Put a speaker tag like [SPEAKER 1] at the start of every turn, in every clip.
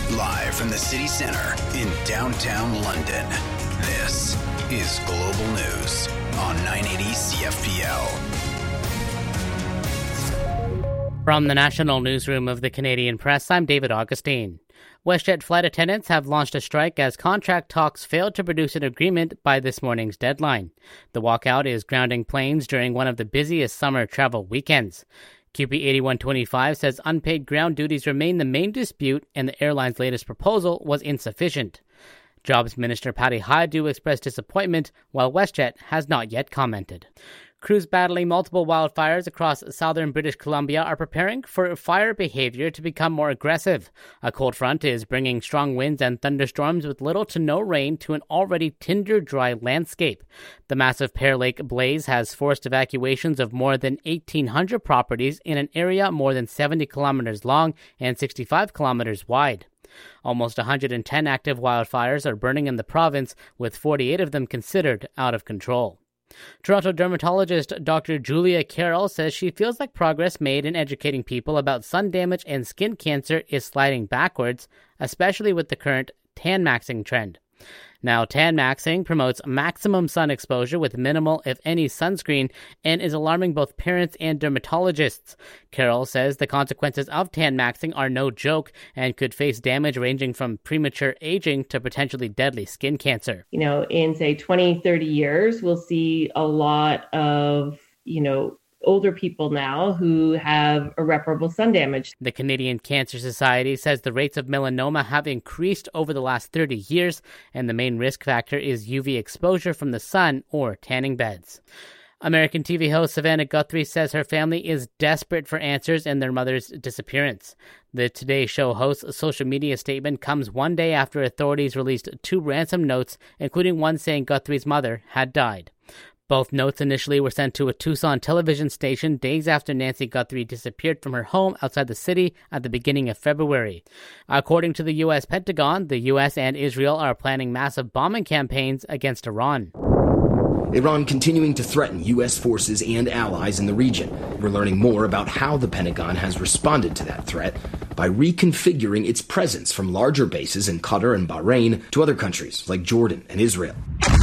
[SPEAKER 1] Live from the city center in downtown London, this is Global News on 980 CFPL.
[SPEAKER 2] From the National Newsroom of the Canadian Press, I'm David Augustine. WestJet flight attendants have launched a strike as contract talks failed to produce an agreement by this morning's deadline. The walkout is grounding planes during one of the busiest summer travel weekends. QP8125 says unpaid ground duties remain the main dispute and the airline's latest proposal was insufficient. Jobs Minister Patty Hajdu expressed disappointment, while WestJet has not yet commented. Crews battling multiple wildfires across southern British Columbia are preparing for fire behavior to become more aggressive. A cold front is bringing strong winds and thunderstorms with little to no rain to an already tinder-dry landscape. The massive Pear Lake blaze has forced evacuations of more than 1,800 properties in an area more than 70 kilometers long and 65 kilometers wide. Almost 110 active wildfires are burning in the province, with 48 of them considered out of control. Toronto dermatologist Dr. Julia Carroll says she feels like progress made in educating people about sun damage and skin cancer is sliding backwards, especially with the current tan maxing trend. Now, tan maxing promotes maximum sun exposure with minimal, if any, sunscreen and is alarming both parents and dermatologists. Carroll says the consequences of tan maxing are no joke and could face damage ranging from premature aging to potentially deadly skin cancer.
[SPEAKER 3] In, say, 20, 30 years, we'll see a lot of, older people now who have irreparable sun damage.
[SPEAKER 2] The Canadian Cancer Society says the rates of melanoma have increased over the last 30 years, and the main risk factor is UV exposure from the sun or tanning beds. American TV host Savannah Guthrie says her family is desperate for answers in their mother's disappearance. The Today Show host's social media statement comes one day after authorities released 2 ransom notes, including one saying Guthrie's mother had died. Both notes initially were sent to a Tucson television station days after Nancy Guthrie disappeared from her home outside the city at the beginning of February. According to the U.S. Pentagon, the U.S. and Israel are planning massive bombing campaigns against Iran.
[SPEAKER 4] Iran continuing to threaten U.S. forces and allies in the region. We're learning more about how the Pentagon has responded to that threat by reconfiguring its presence from larger bases in Qatar and Bahrain to other countries like Jordan and Israel.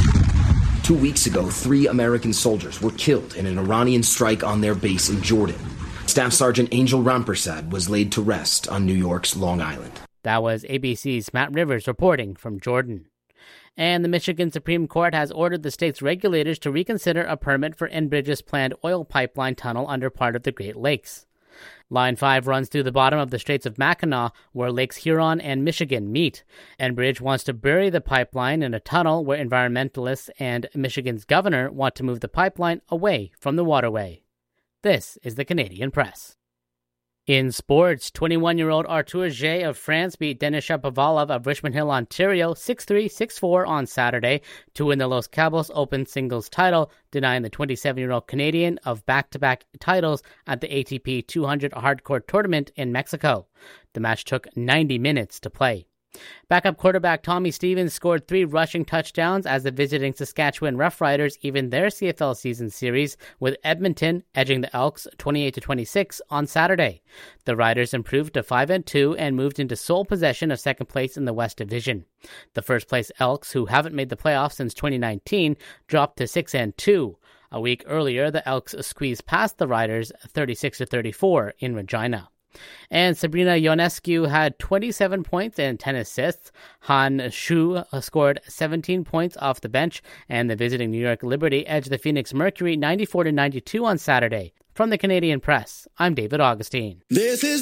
[SPEAKER 4] 2 weeks ago, 3 American soldiers were killed in an Iranian strike on their base in Jordan. Staff Sergeant Angel Rampersad was laid to rest on New York's Long Island.
[SPEAKER 2] That was ABC's Matt Rivers reporting from Jordan. And the Michigan Supreme Court has ordered the state's regulators to reconsider a permit for Enbridge's planned oil pipeline tunnel under part of the Great Lakes. Line 5 runs through the bottom of the Straits of Mackinac, where Lakes Huron and Michigan meet. Enbridge wants to bury the pipeline in a tunnel where environmentalists and Michigan's governor want to move the pipeline away from the waterway. This is the Canadian Press. In sports, 21-year-old Arthur Jay of France beat Denis Shapovalov of Richmond Hill, Ontario 6-3, 6-4 on Saturday to win the Los Cabos Open singles title, denying the 27-year-old Canadian of back-to-back titles at the ATP 200 hardcourt tournament in Mexico. The match took 90 minutes to play. Backup quarterback Tommy Stevens scored 3 rushing touchdowns as the visiting Saskatchewan Roughriders evened their CFL season series, with Edmonton edging the Elks 28-26 on Saturday. The Riders improved to 5-2 and moved into sole possession of second place in the West Division. The first place Elks, who haven't made the playoffs since 2019, dropped to 6-2. A week earlier, the Elks squeezed past the Riders 36-34 in Regina. And Sabrina Ionescu had 27 points and 10 assists. Han Shu scored 17 points off the bench, and the visiting New York Liberty edged the Phoenix Mercury 94-92 on Saturday. From the Canadian Press, I'm David Augustine.
[SPEAKER 5] This is